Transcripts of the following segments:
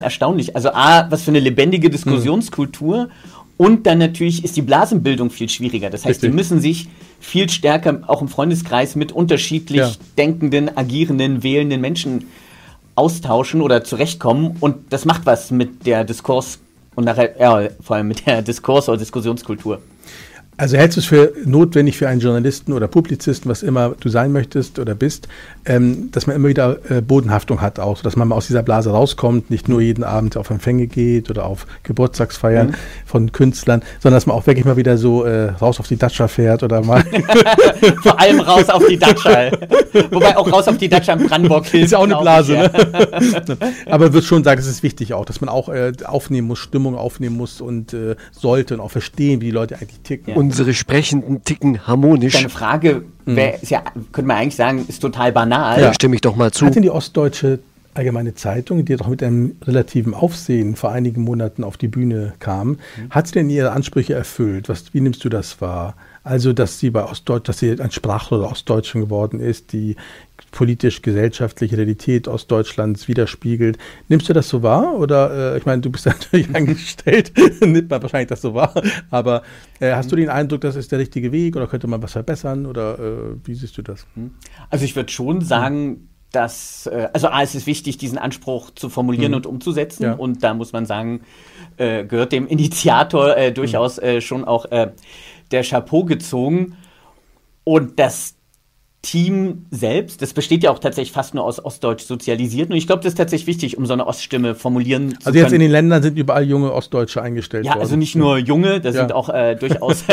erstaunlich. Also was für eine lebendige Diskussionskultur. Und dann natürlich ist die Blasenbildung viel schwieriger. Das heißt, die müssen sich viel stärker auch im Freundeskreis mit unterschiedlich denkenden, agierenden, wählenden Menschen austauschen oder zurechtkommen. Und das macht was mit der Diskurs und nachher, vor allem mit der Diskurs- oder Diskussionskultur. Also hältst du es für notwendig für einen Journalisten oder Publizisten, was immer du sein möchtest oder bist, dass man immer wieder Bodenhaftung hat auch, dass man mal aus dieser Blase rauskommt, nicht nur jeden Abend auf Empfänge geht oder auf Geburtstagsfeiern von Künstlern, sondern dass man auch wirklich mal wieder so raus auf die Datscha fährt oder mal... Vor allem raus auf die Datscha. Wobei auch raus auf die Datscha in Brandenburg hilft. Ist ja auch eine Blase, ne? Aber ich würde schon sagen, es ist wichtig auch, dass man auch aufnehmen muss, Stimmung aufnehmen muss und sollte und auch verstehen, wie die Leute eigentlich ticken. Ja. Unsere Sprechenden ticken harmonisch. Deine Frage, könnte man eigentlich sagen, ist total banal. Ja, stimme ich doch mal zu. Hat denn die Ostdeutsche Allgemeine Zeitung, die doch mit einem relativen Aufsehen vor einigen Monaten auf die Bühne kam, hat sie denn ihre Ansprüche erfüllt? Wie nimmst du das wahr? Also, dass sie ein Sprachrohr der Ostdeutschen geworden ist, die politisch-gesellschaftliche Realität Ostdeutschlands widerspiegelt. Nimmst du das so wahr? Oder, ich meine, du bist natürlich angestellt, nimmt man wahrscheinlich das so wahr, aber hast du den Eindruck, das ist der richtige Weg oder könnte man was verbessern oder wie siehst du das? Also ich würde schon sagen, dass, es ist wichtig, diesen Anspruch zu formulieren und umzusetzen und da muss man sagen, gehört dem Initiator durchaus schon auch der Chapeau gezogen und das Team selbst, das besteht ja auch tatsächlich fast nur aus Ostdeutsch Sozialisierten und ich glaube, das ist tatsächlich wichtig, um so eine Oststimme formulieren zu können. Also jetzt in den Ländern sind überall junge Ostdeutsche eingestellt worden. Ja, also nicht nur junge, das sind auch durchaus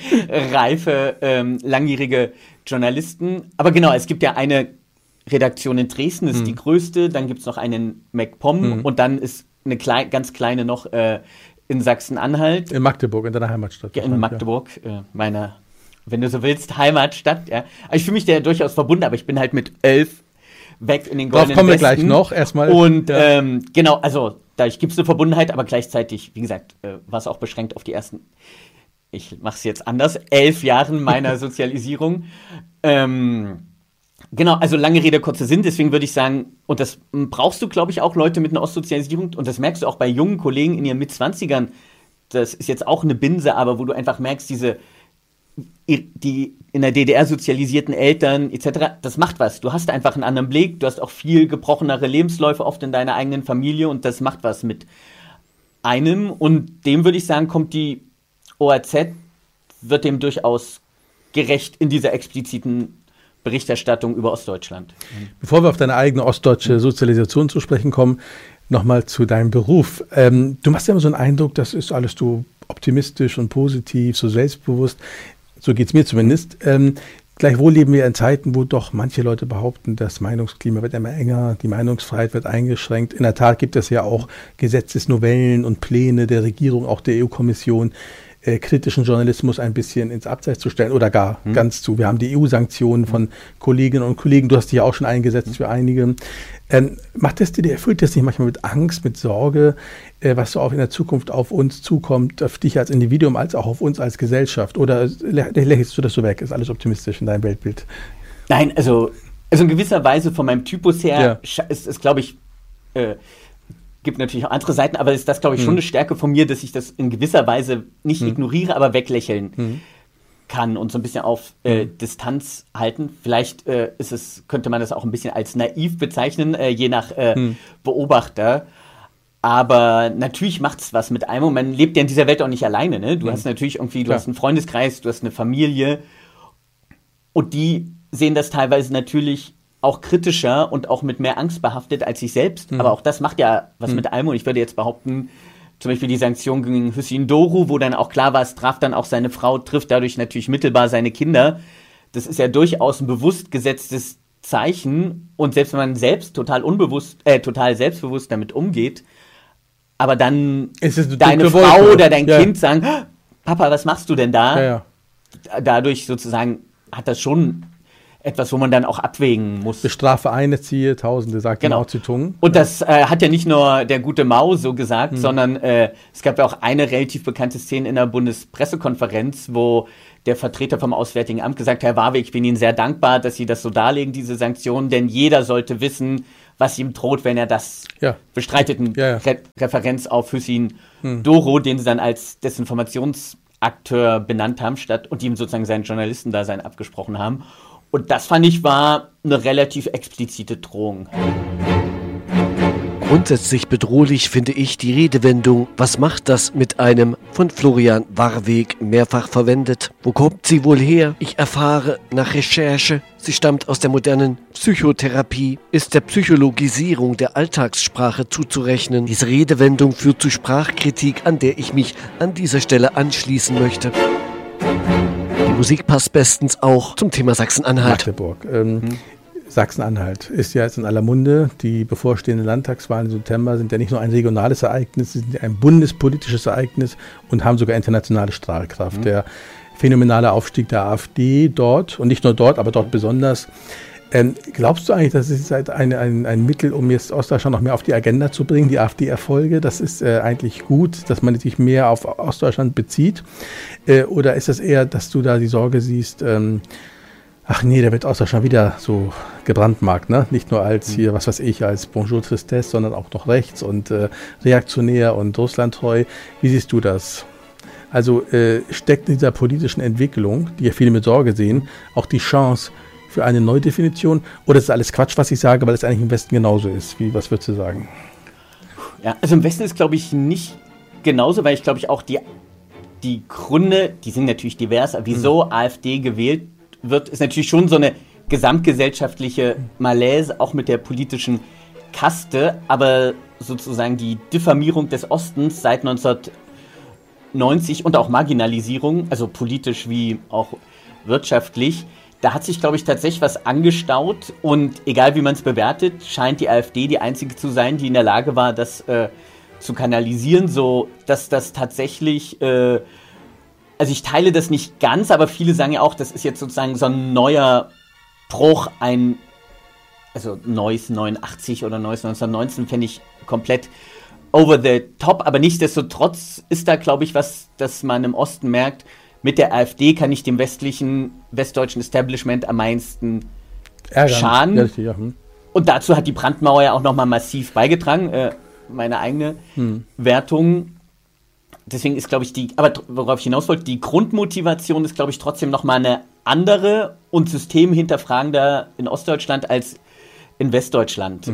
reife, langjährige Journalisten. Aber genau, es gibt ja eine Redaktion in Dresden, das ist die größte, dann gibt es noch einen in MacPom und dann ist eine ganz kleine noch in Sachsen-Anhalt. In Magdeburg, in deiner Heimatstadt. In Magdeburg, meiner, wenn du so willst, Heimatstadt. Ja. Also ich fühle mich da durchaus verbunden, aber ich bin halt mit 11 weg in den goldenen Darauf kommen wir Westen. gleich noch, erstmal. Und genau, also dadurch gibt es eine Verbundenheit, aber gleichzeitig, wie gesagt, war es auch beschränkt auf die ersten, ich mache es jetzt anders, 11 Jahren meiner Sozialisierung. Genau, also lange Rede, kurzer Sinn, deswegen würde ich sagen, und das brauchst du, glaube ich, auch Leute mit einer Ostsozialisierung, und das merkst du auch bei jungen Kollegen in ihren Mitzwanzigern, das ist jetzt auch eine Binse, aber wo du einfach merkst, die in der DDR sozialisierten Eltern etc., das macht was. Du hast einfach einen anderen Blick, du hast auch viel gebrochenere Lebensläufe oft in deiner eigenen Familie und das macht was mit einem und dem würde ich sagen, kommt die ORZ, wird dem durchaus gerecht in dieser expliziten Berichterstattung über Ostdeutschland. Bevor wir auf deine eigene ostdeutsche Sozialisation zu sprechen kommen, nochmal zu deinem Beruf. Du machst ja immer so einen Eindruck, das ist alles so optimistisch und positiv, so selbstbewusst. So geht es mir zumindest. Gleichwohl leben wir in Zeiten, wo doch manche Leute behaupten, das Meinungsklima wird immer enger, die Meinungsfreiheit wird eingeschränkt. In der Tat gibt es ja auch Gesetzesnovellen und Pläne der Regierung, auch der EU-Kommission, kritischen Journalismus ein bisschen ins Abseits zu stellen oder gar ganz zu. Wir haben die EU-Sanktionen von Kolleginnen und Kollegen, du hast dich ja auch schon eingesetzt für einige. Erfüllt das nicht manchmal mit Angst, mit Sorge, was so auch in der Zukunft auf uns zukommt, auf dich als Individuum, als auch auf uns als Gesellschaft? Oder lächelst du das so weg? Ist alles optimistisch in deinem Weltbild? Nein, also in gewisser Weise von meinem Typus her ist glaube ich, gibt natürlich auch andere Seiten, aber ist das, glaube ich, schon eine Stärke von mir, dass ich das in gewisser Weise nicht ignoriere, aber weglächeln kann und so ein bisschen auf Distanz halten. Vielleicht könnte man das auch ein bisschen als naiv bezeichnen, je nach Beobachter. Aber natürlich macht es was mit einem und man lebt ja in dieser Welt auch nicht alleine. Ne? Du hast natürlich irgendwie, du hast einen Freundeskreis, du hast eine Familie und die sehen das teilweise natürlich auch kritischer und auch mit mehr Angst behaftet als ich selbst. Aber auch das macht ja was mit einem. Und ich würde jetzt behaupten, zum Beispiel die Sanktion gegen Hüseyin Doğru, wo dann auch klar war, es traf dann auch seine Frau, trifft dadurch natürlich mittelbar seine Kinder. Das ist ja durchaus ein bewusst gesetztes Zeichen. Und selbst wenn man selbst total selbstbewusst damit umgeht, aber dann deine Frau oder dein Kind sagen, Papa, was machst du denn da? Ja. Dadurch sozusagen hat das schon etwas, wo man dann auch abwägen muss. Bestrafe eine, ziehe Tausende, sagt Mao Zedong. Und das hat ja nicht nur der gute Mao so gesagt, sondern es gab ja auch eine relativ bekannte Szene in der Bundespressekonferenz, wo der Vertreter vom Auswärtigen Amt gesagt hat, Herr Warwick, ich bin Ihnen sehr dankbar, dass Sie das so darlegen, diese Sanktionen, denn jeder sollte wissen, was ihm droht, wenn er das bestreitet. Referenz auf Hüseyin Doro, den sie dann als Desinformationsakteur benannt haben, und ihm sozusagen sein Journalistendasein abgesprochen haben. Und das, fand ich, war eine relativ explizite Drohung. Grundsätzlich bedrohlich finde ich die Redewendung, was macht das mit einem, von Florian Warweg mehrfach verwendet. Wo kommt sie wohl her? Ich erfahre nach Recherche, sie stammt aus der modernen Psychotherapie, ist der Psychologisierung der Alltagssprache zuzurechnen. Diese Redewendung führt zu Sprachkritik, an der ich mich an dieser Stelle anschließen möchte. Die Musik passt bestens auch zum Thema Sachsen-Anhalt. Magdeburg. Sachsen-Anhalt ist ja jetzt in aller Munde. Die bevorstehenden Landtagswahlen im September sind ja nicht nur ein regionales Ereignis, sie sind ja ein bundespolitisches Ereignis und haben sogar internationale Strahlkraft. Der phänomenale Aufstieg der AfD dort, und nicht nur dort, aber dort besonders. Glaubst du eigentlich, das ist halt ein Mittel, um jetzt Ostdeutschland noch mehr auf die Agenda zu bringen, die AfD-Erfolge? Das ist eigentlich gut, dass man sich mehr auf Ostdeutschland bezieht? Oder ist das eher, dass du da die Sorge siehst, ach nee, der wird Ostdeutschland wieder so gebrandmarkt, ne? Nicht nur als hier, was weiß ich, als Bonjour Tristesse, sondern auch noch rechts und reaktionär und russlandtreu. Wie siehst du das? Also steckt in dieser politischen Entwicklung, die ja viele mit Sorge sehen, auch die Chance für eine Neudefinition? Oder ist das alles Quatsch, was ich sage, weil es eigentlich im Westen genauso ist? Was würdest du sagen? Ja, also im Westen ist, glaube ich, nicht genauso, weil ich glaube, auch die Gründe, die sind natürlich divers, aber wieso AfD gewählt wird, ist natürlich schon so eine gesamtgesellschaftliche Malaise, auch mit der politischen Kaste, aber sozusagen die Diffamierung des Ostens seit 1990 und auch Marginalisierung, also politisch wie auch wirtschaftlich, da hat sich, glaube ich, tatsächlich was angestaut, und egal wie man es bewertet, scheint die AfD die einzige zu sein, die in der Lage war, das zu kanalisieren, so dass das tatsächlich also ich teile das nicht ganz, aber viele sagen ja auch, das ist jetzt sozusagen so ein neuer Bruch, also neues 89 oder neues 1919 fände ich komplett over the top, aber nichtsdestotrotz ist da, glaube ich, was, das man im Osten merkt, mit der AfD kann ich dem westdeutschen Establishment am meisten schaden. Ja. Und dazu hat die Brandmauer ja auch nochmal massiv beigetragen, meine eigene Wertung. Deswegen ist, glaube ich, aber worauf ich hinaus wollte, die Grundmotivation ist, glaube ich, trotzdem nochmal eine andere und systemhinterfragender in Ostdeutschland als in Westdeutschland.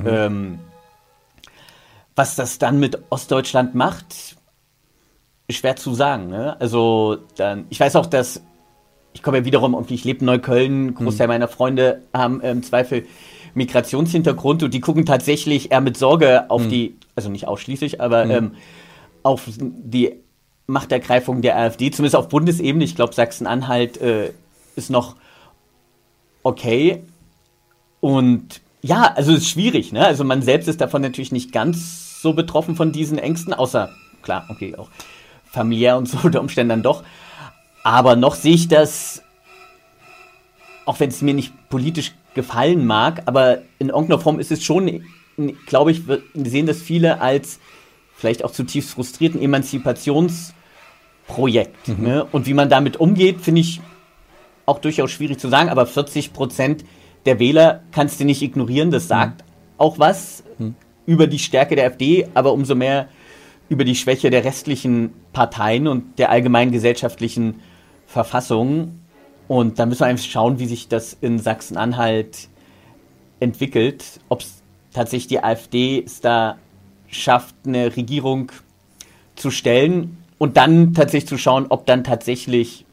Was das dann mit Ostdeutschland macht, ist schwer zu sagen. Ne? Also, ich weiß auch, dass, ich komme ja wiederum, ich lebe in Neukölln, Großteil meiner Freunde haben im Zweifel Migrationshintergrund, und die gucken tatsächlich eher mit Sorge auf die, also nicht ausschließlich, aber auf die Machtergreifung der AfD, zumindest auf Bundesebene. Ich glaube, Sachsen-Anhalt ist noch okay. Und ja, also es ist schwierig, ne? Also man selbst ist davon natürlich nicht ganz so betroffen von diesen Ängsten, außer, klar, okay, auch familiär und so unter Umständen dann doch. Aber noch sehe ich das, auch wenn es mir nicht politisch gefallen mag, aber in irgendeiner Form ist es schon, glaube ich, sehen das viele als vielleicht auch zutiefst frustrierten Emanzipationsprojekt. Ne? Und wie man damit umgeht, finde ich auch durchaus schwierig zu sagen, aber 40% der Wähler kannst du nicht ignorieren, das sagt auch was über die Stärke der AfD, aber umso mehr über die Schwäche der restlichen Parteien und der allgemeinen gesellschaftlichen Verfassung. Und da müssen wir einfach schauen, wie sich das in Sachsen-Anhalt entwickelt, ob es tatsächlich die AfD es da schafft, eine Regierung zu stellen und dann tatsächlich zu schauen, ob dann tatsächlich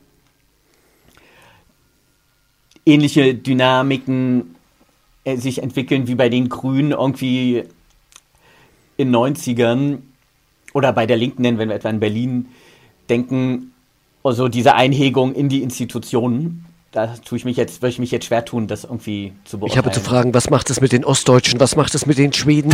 ähnliche Dynamiken sich entwickeln wie bei den Grünen irgendwie in den 90ern oder bei der Linken, wenn wir etwa in Berlin denken, also diese Einhegung in die Institutionen. Da würde ich mich jetzt schwer tun, das irgendwie zu beurteilen. Ich habe zu fragen, was macht es mit den Ostdeutschen, was macht es mit den Schweden?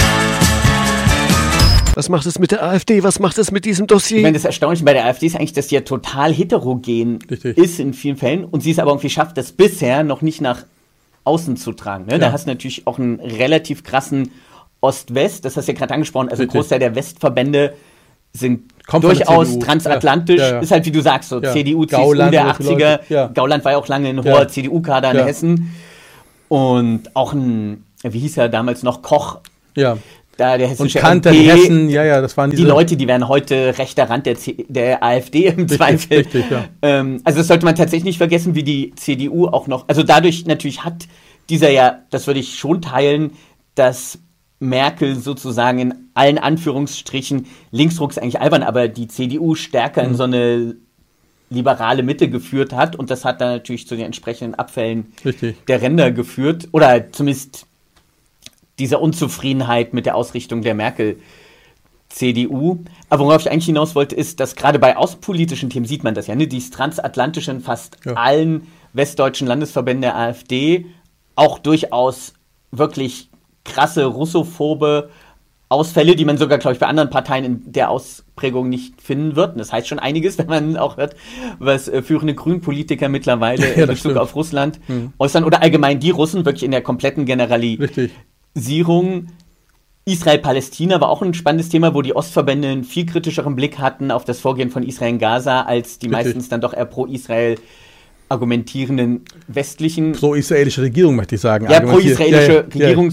Was macht es mit der AfD? Was macht es mit diesem Dossier? Ich meine, das Erstaunliche bei der AfD ist eigentlich, dass sie ja total heterogen ist in vielen Fällen und sie es aber irgendwie schafft, das bisher noch nicht nach außen zu tragen. Ne? Ja. Da hast du natürlich auch einen relativ krassen Ost-West, das hast du ja gerade angesprochen, also ein Großteil der Westverbände sind durchaus transatlantisch, ist halt wie du sagst, so CDU, CSU der 80er, Gauland war ja auch lange ein hoher CDU-Kader in Hessen und auch ein wie hieß er damals noch, Koch. Ja. Da der hessische und Kant in Hessen, das waren die Leute, die wären heute rechter Rand der AfD im Zweifel. Richtig, ja. Also das sollte man tatsächlich nicht vergessen, wie die CDU auch noch, also dadurch natürlich hat dieser das würde ich schon teilen, dass Merkel sozusagen in allen Anführungsstrichen, Linksruck ist eigentlich albern, aber die CDU stärker in so eine liberale Mitte geführt hat und das hat dann natürlich zu den entsprechenden Abfällen der Ränder geführt oder zumindest dieser Unzufriedenheit mit der Ausrichtung der Merkel-CDU. Aber worauf ich eigentlich hinaus wollte, ist, dass gerade bei außenpolitischen Themen sieht man das ja, ne? Dieses Transatlantische in fast allen westdeutschen Landesverbänden der AfD auch durchaus wirklich krasse russophobe Ausfälle, die man sogar, glaube ich, bei anderen Parteien in der Ausprägung nicht finden wird. Und das heißt schon einiges, wenn man auch hört, was führende Grünpolitiker mittlerweile in Bezug auf Russland äußern oder allgemein die Russen wirklich in der kompletten Generalisierung. Israel-Palästina war auch ein spannendes Thema, wo die Ostverbände einen viel kritischeren Blick hatten auf das Vorgehen von Israel in Gaza, als die meistens dann doch eher pro-Israel argumentierenden westlichen... Pro-israelische Regierung, möchte ich sagen. Ja, pro-israelische Regierung.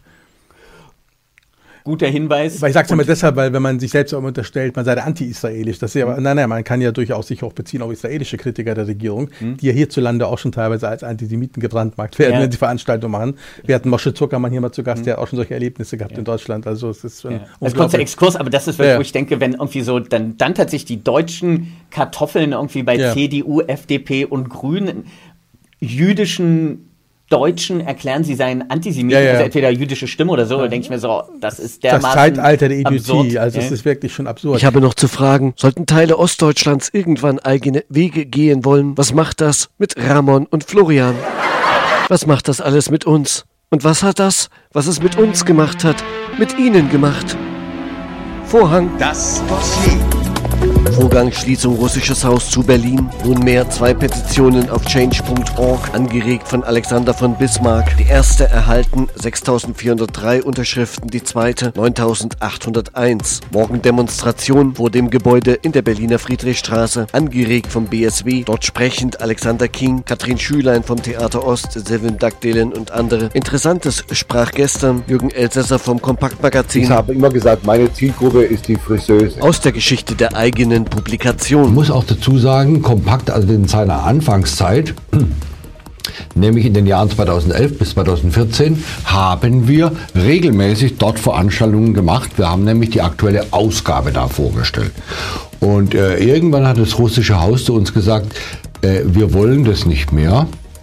Guter Hinweis. Weil ich sage es immer deshalb, weil wenn man sich selbst auch unterstellt, man sei da anti-israelisch, das ist ja, nein, man kann ja durchaus sich auch beziehen auf israelische Kritiker der Regierung, die ja hierzulande auch schon teilweise als Antisemiten gebrandmarkt werden, wenn sie Veranstaltungen machen. Wir hatten Moshe Zuckermann hier mal zu Gast, der hat auch schon solche Erlebnisse gehabt in Deutschland. Also es ist schon ein kurzer Exkurs, aber das ist wirklich, wo ich denke, wenn irgendwie so dann tatsächlich die deutschen Kartoffeln irgendwie bei CDU, FDP und Grünen jüdischen Deutschen erklären, sie seien Antisemiten, also entweder jüdische Stimme oder so, da denke ich mir so, das ist dermaßen das Zeitalter der Idiotie, also es ist wirklich schon absurd. Ich habe noch zu fragen, sollten Teile Ostdeutschlands irgendwann eigene Wege gehen wollen, was macht das mit Ramon und Florian? Was macht das alles mit uns? Und was hat das, was es mit uns gemacht hat, mit ihnen gemacht? Vorhang. Das Dossier. Vorgangsschließung russisches Haus zu Berlin. Nunmehr 2 Petitionen auf change.org, angeregt von Alexander von Bismarck. Die erste erhalten 6.403 Unterschriften, die zweite 9.801. Morgen Demonstration vor dem Gebäude in der Berliner Friedrichstraße, angeregt vom BSW. Dort sprechend Alexander King, Katrin Schülein vom Theater Ost, Sevim Dagdelen und andere. Interessantes sprach gestern Jürgen Elsässer vom Kompaktmagazin. Ich habe immer gesagt, meine Zielgruppe ist die Friseuse. Aus der Geschichte der eigenen Publikation. Ich muss auch dazu sagen, Kompakt, also in seiner Anfangszeit, nämlich in den Jahren 2011 bis 2014, haben wir regelmäßig dort Veranstaltungen gemacht. Wir haben nämlich die aktuelle Ausgabe da vorgestellt. Und irgendwann hat das russische Haus zu uns gesagt, wir wollen das nicht mehr.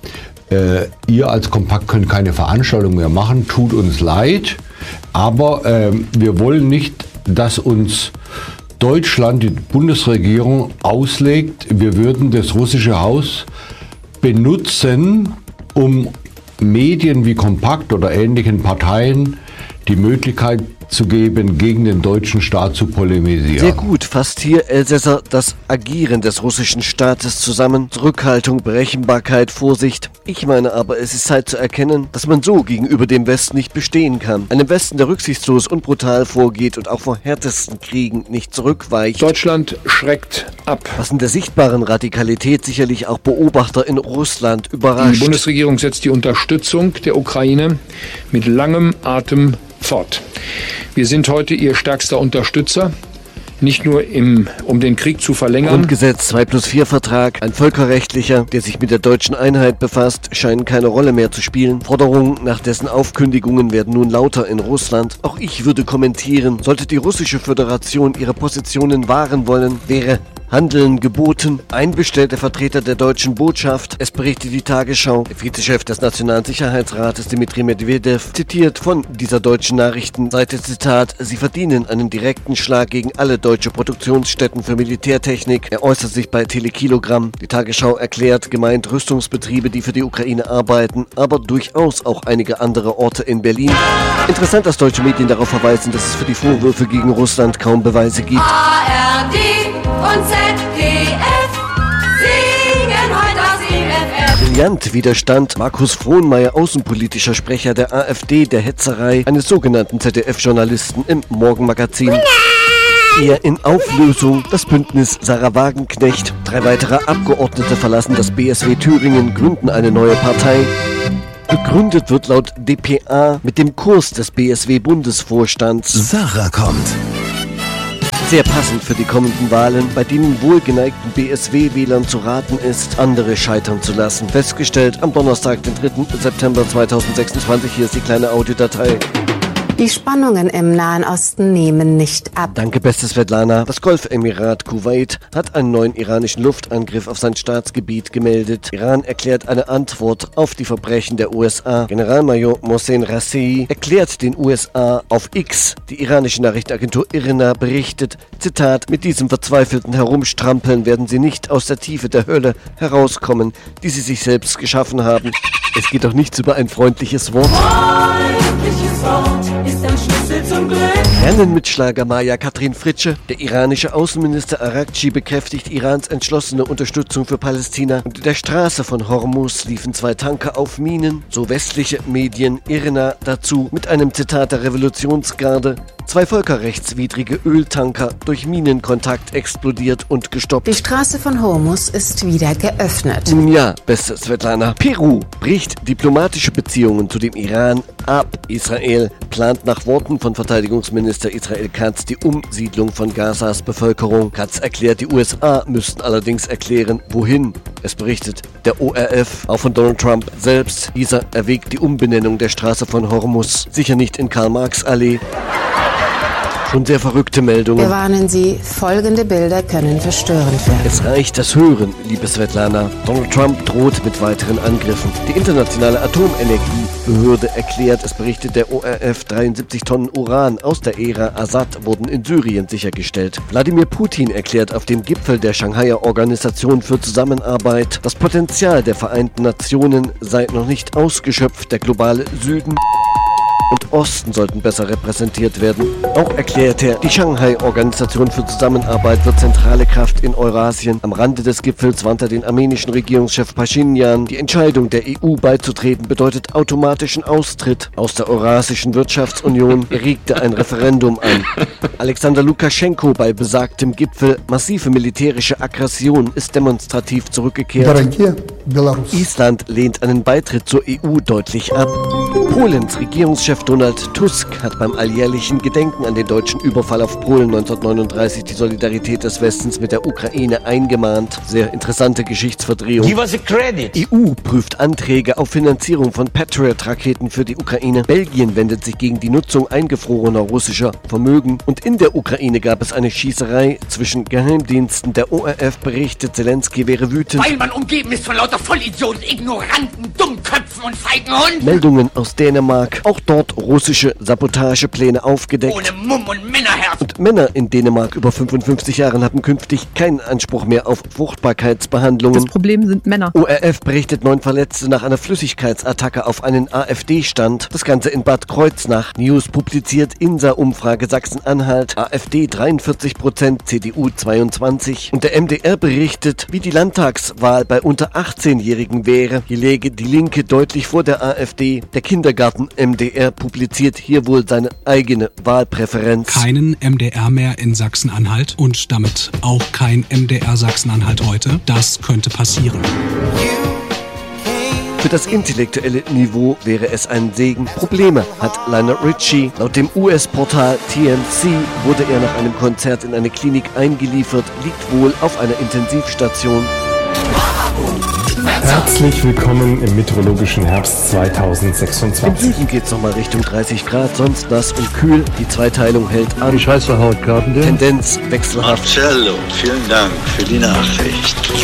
Ihr als Kompakt könnt keine Veranstaltung mehr machen, tut uns leid, aber wir wollen nicht, dass uns Deutschland, die Bundesregierung, auslegt, wir würden das russische Haus benutzen, um Medien wie Kompakt oder ähnlichen Parteien die Möglichkeit zu geben, gegen den deutschen Staat zu polemisieren. Sehr gut, fasst hier Elsässer das Agieren des russischen Staates zusammen. Zurückhaltung, Berechenbarkeit, Vorsicht. Ich meine aber, es ist Zeit zu erkennen, dass man so gegenüber dem Westen nicht bestehen kann. Einem Westen, der rücksichtslos und brutal vorgeht und auch vor härtesten Kriegen nicht zurückweicht. Deutschland schreckt ab. Was in der sichtbaren Radikalität sicherlich auch Beobachter in Russland überrascht. Die Bundesregierung setzt die Unterstützung der Ukraine mit langem Atem fort. Wir sind heute ihr stärkster Unterstützer, nicht nur um den Krieg zu verlängern. Grundgesetz 2+4 Vertrag, ein völkerrechtlicher, der sich mit der deutschen Einheit befasst, scheinen keine Rolle mehr zu spielen. Forderungen nach dessen Aufkündigungen werden nun lauter in Russland. Auch ich würde kommentieren, sollte die russische Föderation ihre Positionen wahren wollen, wäre Handeln geboten. Ein bestellter Vertreter der deutschen Botschaft, es berichtet die Tagesschau, der Vizechef des Nationalen Sicherheitsrates Dmitri Medvedev, zitiert von dieser deutschen Nachrichtenseite, Zitat, sie verdienen einen direkten Schlag gegen alle deutsche Produktionsstätten für Militärtechnik. Er äußert sich bei Telekilogramm. Die Tagesschau erklärt, gemeint Rüstungsbetriebe, die für die Ukraine arbeiten, aber durchaus auch einige andere Orte in Berlin. Interessant, dass deutsche Medien darauf verweisen, dass es für die Vorwürfe gegen Russland kaum Beweise gibt. ARD und ZDF singen heute aus IFF. Brillant widerstand Markus Frohnmeier, außenpolitischer Sprecher der AfD, der Hetzerei eines sogenannten ZDF-Journalisten im Morgenmagazin. Eher in Auflösung das Bündnis Sarah Wagenknecht. 3 weitere Abgeordnete verlassen das BSW Thüringen, gründen eine neue Partei. Begründet wird laut dpa mit dem Kurs des BSW-Bundesvorstands. Sarah kommt. Sehr passend für die kommenden Wahlen, bei denen wohlgeneigten BSW-Wählern zu raten ist, andere scheitern zu lassen. Festgestellt am Donnerstag, den 3. September 2026. Hier ist die kleine Audiodatei. Die Spannungen im Nahen Osten nehmen nicht ab. Danke, beste Svetlana. Das Golfemirat Kuwait hat einen neuen iranischen Luftangriff auf sein Staatsgebiet gemeldet. Iran erklärt eine Antwort auf die Verbrechen der USA. Generalmajor Mohsen Rassei erklärt den USA auf X. Die iranische Nachrichtenagentur IRNA berichtet, Zitat, mit diesem verzweifelten Herumstrampeln werden sie nicht aus der Tiefe der Hölle herauskommen, die sie sich selbst geschaffen haben. Es geht doch nichts über ein freundliches Wort. Freundliches Wort ist ein Schlüssel zum Glück. Rennen mit Schlagermaja Katrin Fritsche. Der iranische Außenminister Arakci bekräftigt Irans entschlossene Unterstützung für Palästina. Und in der Straße von Hormuz liefen 2 Tanker auf Minen. So westliche Medien IRNA dazu mit einem Zitat der Revolutionsgarde. 2 völkerrechtswidrige Öltanker durch Minenkontakt explodiert und gestoppt. Die Straße von Hormuz ist wieder geöffnet. Nun ja, beste Svetlana. Peru bricht diplomatische Beziehungen zu dem Iran ab. Israel plant nach Worten von Verteidigungsminister Israel Katz die Umsiedlung von Gazas Bevölkerung. Katz erklärt, die USA müssten allerdings erklären, wohin. Es berichtet der ORF, auch von Donald Trump selbst. Dieser erwägt die Umbenennung der Straße von Hormuz. Sicher nicht in Karl-Marx-Allee. Schon sehr verrückte Meldungen. Wir warnen Sie, folgende Bilder können verstörend werden. Es reicht das Hören, liebe Svetlana. Donald Trump droht mit weiteren Angriffen. Die internationale Atomenergiebehörde erklärt, es berichtet der ORF, 73 Tonnen Uran aus der Ära Assad wurden in Syrien sichergestellt. Wladimir Putin erklärt auf dem Gipfel der Shanghaier Organisation für Zusammenarbeit, das Potenzial der Vereinten Nationen sei noch nicht ausgeschöpft. Der globale Süden und Osten sollten besser repräsentiert werden. Auch erklärt er, die Shanghai-Organisation für Zusammenarbeit wird zentrale Kraft in Eurasien. Am Rande des Gipfels warnt er den armenischen Regierungschef Pashinyan. Die Entscheidung der EU beizutreten bedeutet automatischen Austritt aus der Eurasischen Wirtschaftsunion. Er regte ein Referendum an. Alexander Lukaschenko bei besagtem Gipfel. Massive militärische Aggression ist demonstrativ zurückgekehrt. Island lehnt einen Beitritt zur EU deutlich ab. Polens Regierungschef Donald Tusk hat beim alljährlichen Gedenken an den deutschen Überfall auf Polen 1939 die Solidarität des Westens mit der Ukraine eingemahnt. Sehr interessante Geschichtsverdrehung. Give us a credit. EU prüft Anträge auf Finanzierung von Patriot-Raketen für die Ukraine. Belgien wendet sich gegen die Nutzung eingefrorener russischer Vermögen. Und in der Ukraine gab es eine Schießerei zwischen Geheimdiensten. Der ORF berichtet, Zelensky wäre wütend. Weil man umgeben ist von lauter Vollidioten, Ignoranten, Dummköpfen und feigen Hunden. Meldungen aus Dänemark. Auch dort russische Sabotagepläne aufgedeckt. Ohne Mumm und Männerherz. Und Männer in Dänemark über 55 Jahren haben künftig keinen Anspruch mehr auf Fruchtbarkeitsbehandlungen. Das Problem sind Männer. ORF berichtet 9 Verletzte nach einer Flüssigkeitsattacke auf einen AfD-Stand. Das Ganze in Bad Kreuznach. News publiziert INSA-Umfrage Sachsen-Anhalt. AfD 43%, CDU 22%. Und der MDR berichtet, wie die Landtagswahl bei unter 18-Jährigen wäre. Hier läge die Linke deutlich vor der AfD. Der Kindergarten MDR publiziert hier wohl seine eigene Wahlpräferenz. Keinen MDR mehr in Sachsen-Anhalt und damit auch kein MDR Sachsen-Anhalt heute. Das könnte passieren. Für das intellektuelle Niveau wäre es ein Segen. Probleme hat Lionel Richie. Laut dem US-Portal TMZ wurde er nach einem Konzert in eine Klinik eingeliefert, liegt wohl auf einer Intensivstation. Herzlich willkommen im meteorologischen Herbst 2026. Im Süden geht's nochmal Richtung 30 Grad, sonst nass und kühl. Die Zweiteilung hält an. Die Scheiße Haut, Tendenz wechselhaft. Marcello, vielen Dank für die Nachricht.